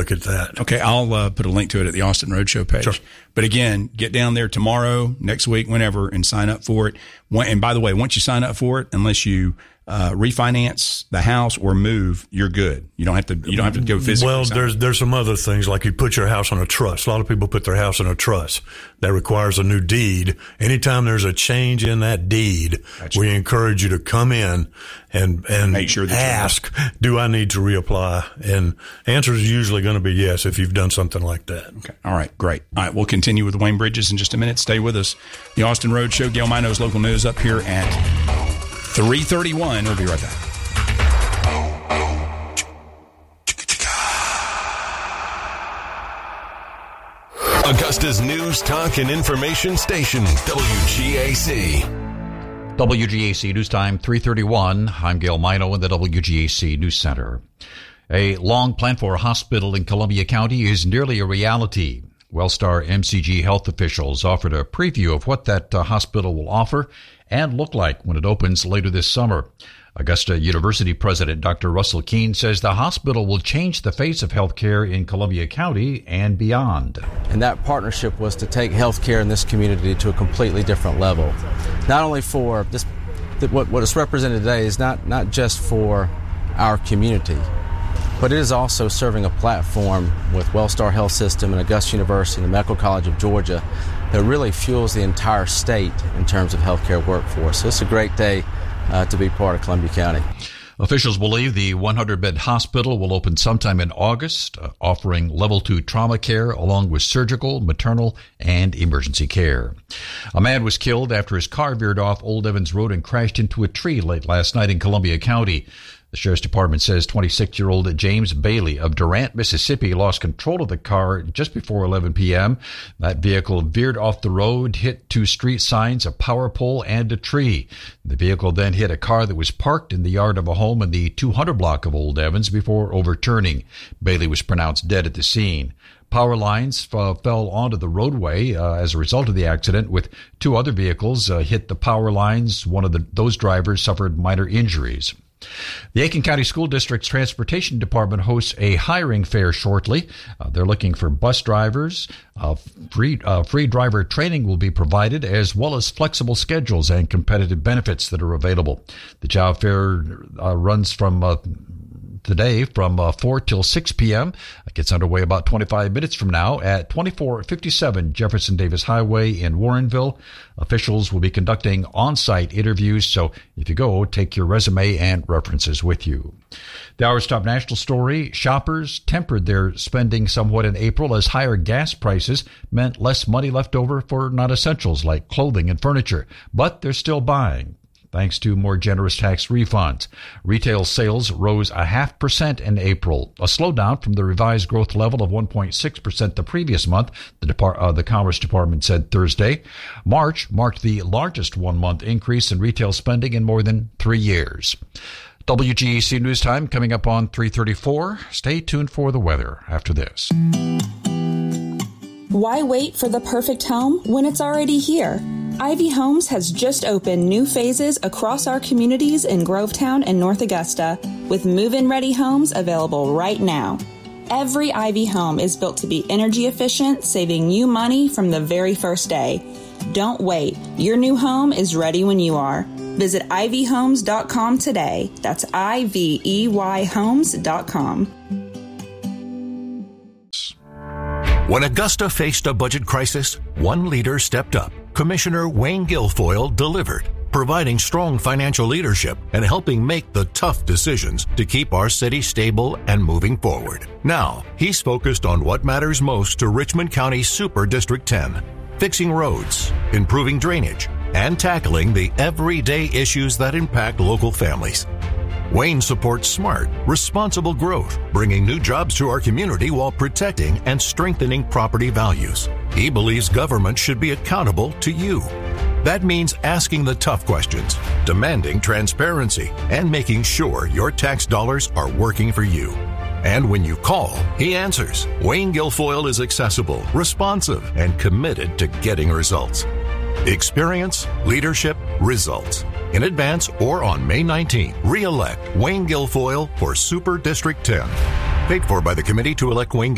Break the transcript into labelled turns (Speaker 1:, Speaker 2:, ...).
Speaker 1: look at that.
Speaker 2: Okay, I'll put a link to it at the Austin Roadshow page.
Speaker 1: Sure.
Speaker 2: But again, get down there tomorrow, next week, whenever, and sign up for it. And by the way, once you sign up for it, unless you refinance the house or move, you're good. You don't have to go physically.
Speaker 1: Well, there's some other things, like you put your house on a trust. A lot of people put their house on a trust. That requires a new deed. Anytime there's a change in that deed, we encourage you to come in and
Speaker 2: make sure that
Speaker 1: ask, do I need to reapply? And answer is usually going to be yes if you've done something like that.
Speaker 2: Okay. All right. Great. All right. We'll continue with Wayne Bridges in just a minute. Stay with us. The Austin Road Show, Gail Mino's Local News up here at 3:31. We'll be right back.
Speaker 3: Augusta's news, talk, and information station, WGAC.
Speaker 4: WGAC News Time, 3:31. I'm Gail Mino in the WGAC News Center. A long plan for a hospital in Columbia County is nearly a reality. Wellstar MCG health officials offered a preview of what that hospital will offer and look like when it opens later this summer. Augusta University President Dr. Russell Keene says the hospital will change the face of healthcare in Columbia County and beyond.
Speaker 5: And that partnership was to take healthcare in this community to a completely different level. Not only for this, what is represented today is not just for our community, but it is also serving a platform with Wellstar Health System and Augusta University and the Medical College of Georgia that really fuels the entire state in terms of healthcare workforce. So it's a great day to be part of Columbia County.
Speaker 4: Officials believe the 100-bed hospital will open sometime in August, offering level 2 trauma care along with surgical, maternal, and emergency care. A man was killed after his car veered off Old Evans Road and crashed into a tree late last night in Columbia County. The Sheriff's Department says 26-year-old James Bailey of Durant, Mississippi, lost control of the car just before 11 p.m. That vehicle veered off the road, hit 2 street signs, a power pole, and a tree. The vehicle then hit a car that was parked in the yard of a home in the 200 block of Old Evans before overturning. Bailey was pronounced dead at the scene. Power lines fell onto the roadway as a result of the accident, with 2 other vehicles hit the power lines. One of those drivers suffered minor injuries. The Aiken County School District's Transportation Department hosts a hiring fair shortly. They're looking for bus drivers. Free driver training will be provided, as well as flexible schedules and competitive benefits that are available. The job fair runs from today from 4 till 6 p.m. It gets underway about 25 minutes from now at 2457 Jefferson Davis Highway in Warrenville. Officials will be conducting on-site interviews, so if you go, take your resume and references with you. The hour's top national story: shoppers tempered their spending somewhat in April as higher gas prices meant less money left over for non-essentials like clothing and furniture, but they're still buying, thanks to more generous tax refunds. Retail sales rose 0.5% in April, a slowdown from the revised growth level of 1.6% the previous month, the Commerce Department said Thursday. March marked the largest one-month increase in retail spending in more than 3 years. WGAC News Time coming up on 3:34. Stay tuned for the weather after this.
Speaker 6: Why wait for the perfect home when it's already here? Ivy Homes has just opened new phases across our communities in Grovetown and North Augusta, with move-in ready homes available right now. Every Ivy home is built to be energy efficient, saving you money from the very first day. Don't wait. Your new home is ready when you are. Visit ivyhomes.com today. That's IVEYhomes.com.
Speaker 3: When Augusta faced a budget crisis, one leader stepped up. Commissioner Wayne Guilfoyle delivered, providing strong financial leadership and helping make the tough decisions to keep our city stable and moving forward. Now, he's focused on what matters most to Richmond County Super District 10, fixing roads, improving drainage, and tackling the everyday issues that impact local families. Wayne supports smart, responsible growth, bringing new jobs to our community while protecting and strengthening property values. He believes government should be accountable to you. That means asking the tough questions, demanding transparency, and making sure your tax dollars are working for you. And when you call, he answers. Wayne Guilfoyle is accessible, responsive, and committed to getting results. Experience, leadership, results. In advance or on May 19th, re-elect Wayne Guilfoyle for Super District 10. Paid for by the Committee to Elect Wayne